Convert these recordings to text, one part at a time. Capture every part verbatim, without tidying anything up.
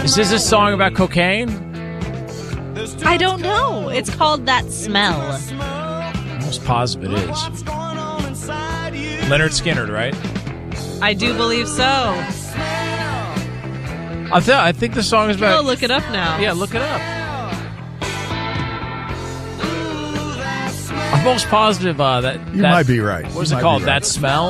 Is this a song about cocaine? I don't know. It's called That Smell. I'm almost positive it is. Leonard Skinner, right? I do believe so. I, th- I think the song is about... Oh, look it up now. Yeah, look it up. I'm almost positive uh, that... You that, might be right. What is You it might called? be right. That Smell?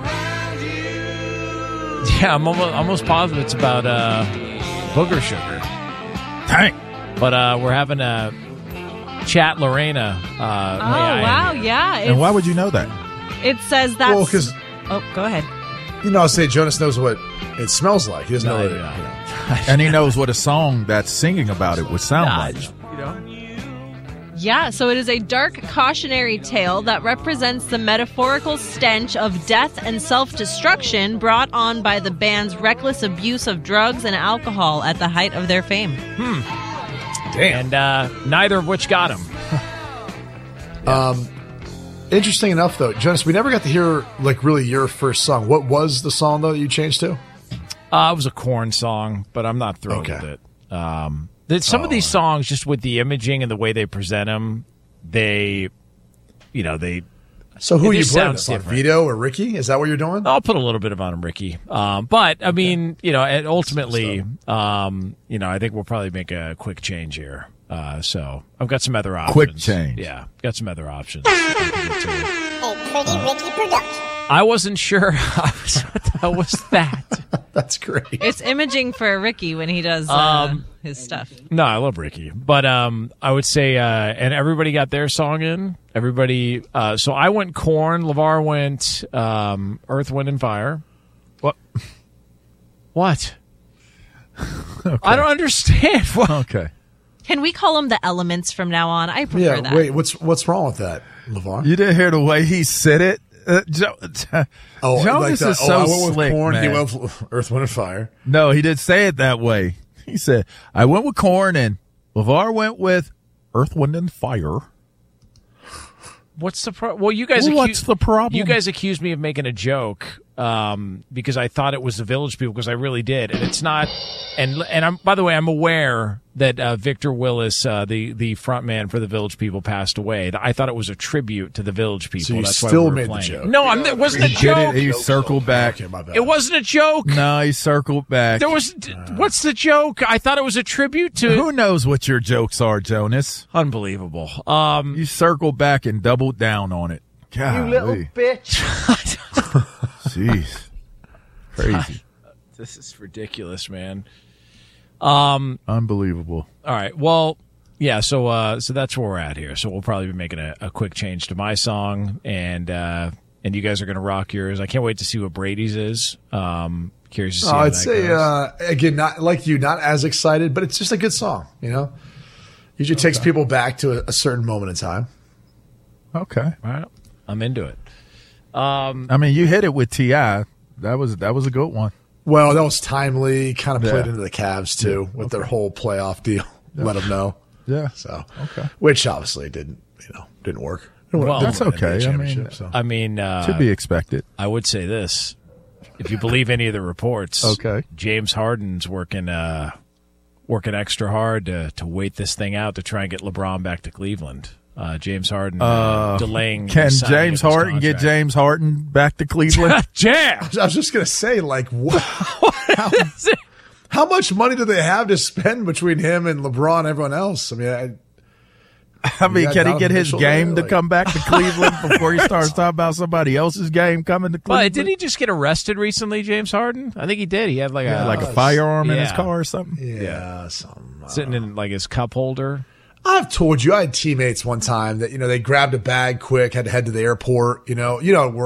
Yeah, I'm almost, almost positive it's about uh, booger sugar. Dang. But uh, we're having a chat, Lorena. Uh, Oh, wow, yeah. And why would you know that? It says that... Well, because... Oh, go ahead. You know, I'll say Jonas knows what it smells like. He doesn't No, know what it, yeah. you know. And he knows what a song that's singing about it would sound Nah, like. just, you know. Yeah, so it is a dark cautionary tale that represents the metaphorical stench of death and self-destruction brought on by the band's reckless abuse of drugs and alcohol at the height of their fame. Hmm. Damn. And uh, neither of which got him. Um, interesting enough, though, Jonas, we never got to hear, like, really your first song. What was the song, though, that you changed to? Uh, it was a Korn song, but I'm not thrilled Okay. with it. Um, that some Oh. of these songs, just with the imaging and the way they present them, they, you know, they. So who it are you just playing sounds this on? different. Vito or Ricky? Is that what you're doing? I'll put a little bit of on him, Ricky. Um, but I mean, you know, and ultimately, um, you know, I think we'll probably make a quick change here. Uh, so I've got some other options. Quick change. Yeah, got some other options. A Pretty Ricky production. I wasn't sure. What the hell was that? That's great. It's imaging for Ricky when he does uh, Um, his stuff. No, I love Ricky, but um, I would say, uh, and everybody got their song in. Everybody, uh, so I went Korn. LeVar went um, Earth, Wind, and Fire. What? What? Okay. I don't understand. What? Okay. Can we call them the Elements from now on? I prefer Yeah, that. wait, what's what's wrong with that, LeVar? You didn't hear the way he said it? Uh, jo- Oh, Jonas like is that. so oh, I went with slick, Korn, he man. went with Earth, Wind, and Fire. No, he didn't say it that way. He said, I went with Korn and LeVar went with Earth, Wind, and Fire. What's the pro- well? You guys. Well, accu- what's the problem? You guys accused me of making a joke um, because I thought it was the Village People, because I really did, and it's not. And and I'm by the way, I'm aware that uh, Victor Willis, uh, the the front man for the Village People, passed away. I thought it was a tribute to the Village People. So you That's still why we were made the playing joke. it. No, I'm, it wasn't a He did joke. it. He circled back. Okay, my bad. It wasn't a joke. No, he circled back. There was. What's the joke? I thought it was a tribute to. Who knows what your jokes are, Jonas? Unbelievable. Um, You circled back and doubled down on it. God, You little bitch. Jeez. Crazy. this is ridiculous, man. Um. Unbelievable. All right. Well, yeah. So, uh, so that's where we're at here. So we'll probably be making a, a quick change to my song, and uh, and you guys are gonna rock yours. I can't wait to see what Brady's is. Um, curious to see. Oh, how I'd that say goes. uh, again, not like you, not as excited, but it's just a good song. You know, usually takes people back to a, a certain moment in time. Okay. All right. I'm into it. Um, I mean, you hit it with T I. That was that was a good one. Well, that was timely. Kind of played Yeah. into the Cavs too with their whole playoff deal. Let them know. Yeah. So, Okay. which obviously didn't, you know, didn't work. Well, That's Didn't win an N B A okay. I championship, mean, so. I mean, uh, To be expected. I would say this: if you believe any of the reports, Okay. James Harden's working uh, working extra hard to to wait this thing out to try and get LeBron back to Cleveland. Uh, James Harden uh, Uh, delaying. Can the signing James of his Harden get contract. James Harden back to Cleveland? Jam? I was just gonna say, like, what? how, how much money do they have to spend between him and LeBron and everyone else? I mean, I, I mean, got can he Donovan get his Mitchell game there, to like- come back to Cleveland before he starts talking about somebody else's game coming to Well, Cleveland? did he just get arrested recently, James Harden? I think he did. He had like Yeah, a like a firearm in his yeah. car or something? yeah, some. uh, sitting in like his cup holder. I've told you, I had teammates one time that, you know, they grabbed a bag quick, had to head to the airport, you know, you know, it works.